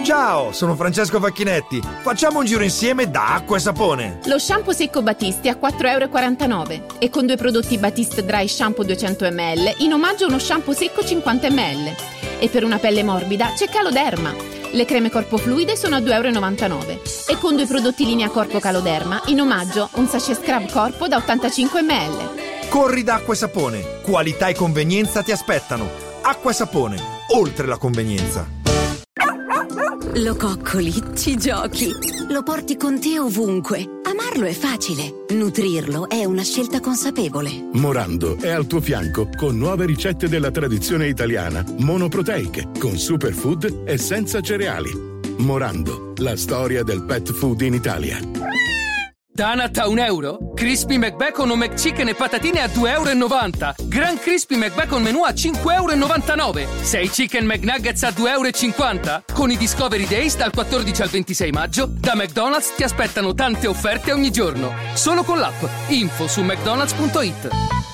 Ciao, sono Francesco Facchinetti. Facciamo un giro insieme da Acqua e Sapone. Lo shampoo secco Batiste a 4,49 € e con 2 prodotti Batiste Dry Shampoo 200 ml in omaggio a uno shampoo secco 50 ml. E per una pelle morbida c'è Caloderma. Le creme corpo fluide sono a 2,99 € e con 2 prodotti linea corpo Caloderma in omaggio un sachet scrub corpo da 85 ml. Corri da Acqua e Sapone. Qualità e convenienza ti aspettano. Acqua e Sapone, oltre la convenienza. Lo coccoli, ci giochi, lo porti con te ovunque. Amarlo è facile, nutrirlo è una scelta consapevole. Morando è al tuo fianco con nuove ricette della tradizione italiana, monoproteiche, con superfood e senza cereali. Morando, la storia del pet food in Italia. Danat a €1, Crispy McBacon o McChicken e patatine a €2,90 €, Gran Crispy McBacon menù a €5,99 €, 6 Chicken McNuggets a €2,50 €. Con i Discovery Days dal 14 al 26 maggio, da McDonald's ti aspettano tante offerte ogni giorno. Solo con l'app. Info su mcdonalds.it.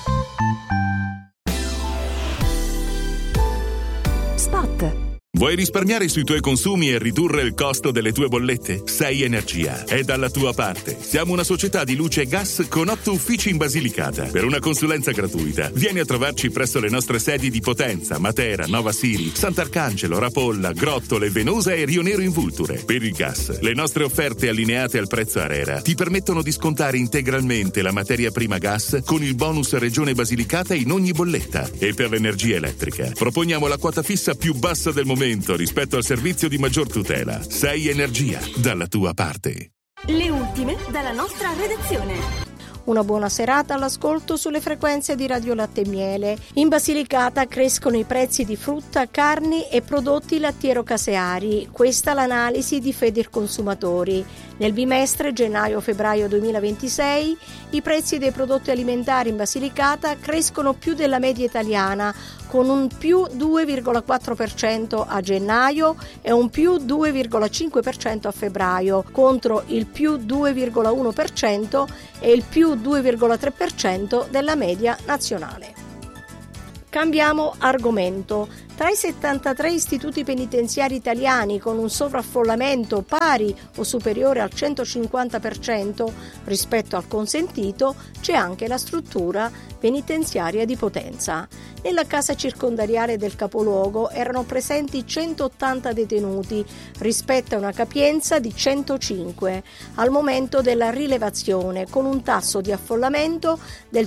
Spot. Vuoi risparmiare sui tuoi consumi e ridurre il costo delle tue bollette? Sei Energia è dalla tua parte. Siamo una società di luce e gas con 8 uffici in Basilicata. Per una consulenza gratuita, vieni a trovarci presso le nostre sedi di Potenza, Matera, Nova Siri, Sant'Arcangelo, Rapolla, Grottole, Venosa e Rio Nero in Vulture. Per il gas, le nostre offerte allineate al prezzo ARERA ti permettono di scontare integralmente la materia prima gas con il bonus Regione Basilicata in ogni bolletta. E per l'energia elettrica, proponiamo la quota fissa più bassa del momento rispetto al servizio di maggior tutela. Sei Energia, dalla tua parte. Le ultime dalla nostra redazione. Una buona serata all'ascolto sulle frequenze di Radio Latte e Miele. In Basilicata crescono i prezzi di frutta, carni e prodotti lattiero-caseari. Questa l'analisi di Federconsumatori. Nel bimestre gennaio-febbraio 2026 i prezzi dei prodotti alimentari in Basilicata crescono più della media italiana, con un più 2,4% a gennaio e un più 2,5% a febbraio, contro il più 2,1% e il più 2,3% della media nazionale. Cambiamo argomento. Tra i 73 istituti penitenziari italiani con un sovraffollamento pari o superiore al 150% rispetto al consentito c'è anche la struttura penitenziaria di Potenza. Nella casa circondariale del capoluogo erano presenti 180 detenuti rispetto a una capienza di 105 al momento della rilevazione, con un tasso di affollamento del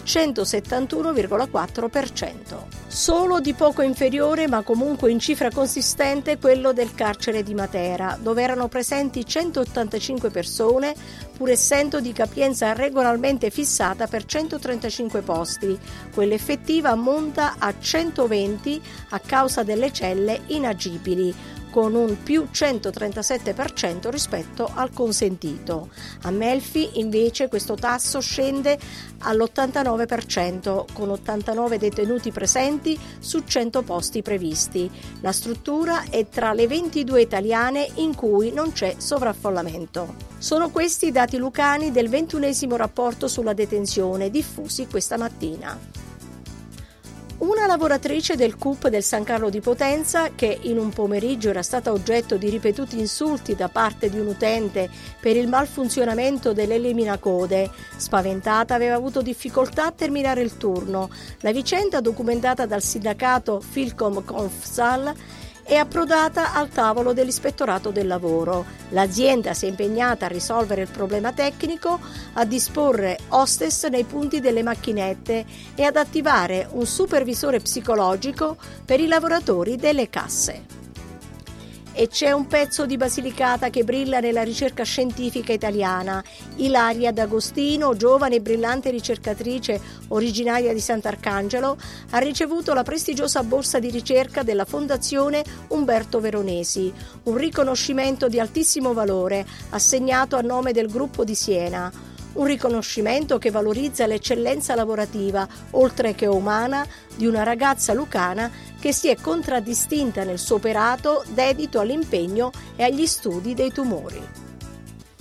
171,4%. Solo di poco inferiore, ma comunque in cifra consistente, quello del carcere di Matera, dove erano presenti 185 persone, pur essendo di capienza regolarmente fissata per 135 posti. Quella effettiva ammonta a 120 a causa delle celle inagibili, con un più 137% rispetto al consentito. A Melfi invece questo tasso scende all'89%, con 89 detenuti presenti su 100 posti previsti. La struttura è tra le 22 italiane in cui non c'è sovraffollamento. Sono questi i dati lucani del 21esimo rapporto sulla detenzione diffusi questa mattina. Una lavoratrice del CUP del San Carlo di Potenza, che in un pomeriggio era stata oggetto di ripetuti insulti da parte di un utente per il malfunzionamento dell'eliminacode, spaventata aveva avuto difficoltà a terminare il turno. La vicenda, documentata dal sindacato Filcom Confsal, è approdata al tavolo dell'Ispettorato del Lavoro. L'azienda si è impegnata a risolvere il problema tecnico, a disporre hostess nei punti delle macchinette e ad attivare un supervisore psicologico per i lavoratori delle casse. E c'è un pezzo di Basilicata che brilla nella ricerca scientifica italiana. Ilaria D'Agostino, giovane e brillante ricercatrice originaria di Sant'Arcangelo, ha ricevuto la prestigiosa borsa di ricerca della Fondazione Umberto Veronesi, un riconoscimento di altissimo valore assegnato a nome del gruppo di Siena. Un riconoscimento che valorizza l'eccellenza lavorativa, oltre che umana, di una ragazza lucana che si è contraddistinta nel suo operato dedito all'impegno e agli studi dei tumori.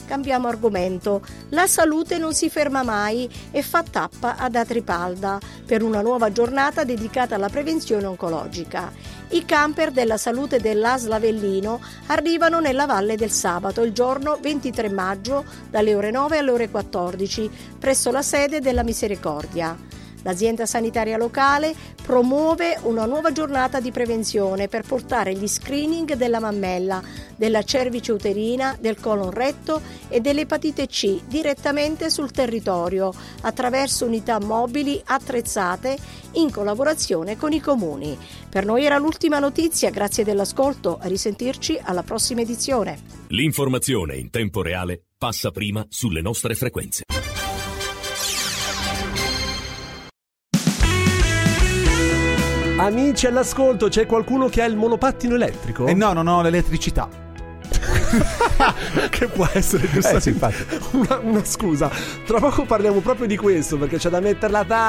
Cambiamo argomento. La salute non si ferma mai e fa tappa ad Atripalda per una nuova giornata dedicata alla prevenzione oncologica. I camper della salute dell'ASL Avellino arrivano nella Valle del Sabato il giorno 23 maggio dalle ore 9 alle ore 14 presso la sede della Misericordia. L'azienda sanitaria locale promuove una nuova giornata di prevenzione per portare gli screening della mammella, della cervice uterina, del colon retto e dell'epatite C direttamente sul territorio attraverso unità mobili attrezzate in collaborazione con i comuni. Per noi era l'ultima notizia, grazie dell'ascolto, a risentirci alla prossima edizione. L'informazione in tempo reale passa prima sulle nostre frequenze. Amici all'ascolto, c'è qualcuno che ha il monopattino elettrico? No, non ho l'elettricità. Che può essere giustamente sì, infatti. una scusa. Tra poco parliamo proprio di questo, perché c'è da metterla